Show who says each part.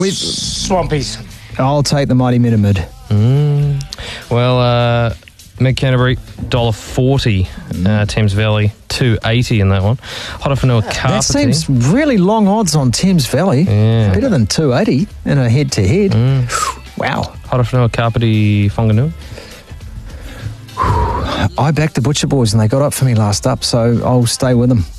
Speaker 1: Swampies.
Speaker 2: I'll take the Mighty Minimid.
Speaker 3: Well, Mid Canterbury, $1.40. Thames Valley, $2.80 in that one. Hodafenua Carpeting.
Speaker 2: That seems really long odds on Thames Valley.
Speaker 3: Yeah.
Speaker 2: Better than 280 in a head-to-head. Wow.
Speaker 3: Hodafenua Carpeti Whanganui.
Speaker 2: I backed the Butcher Boys and they got up for me last up, so I'll stay with them.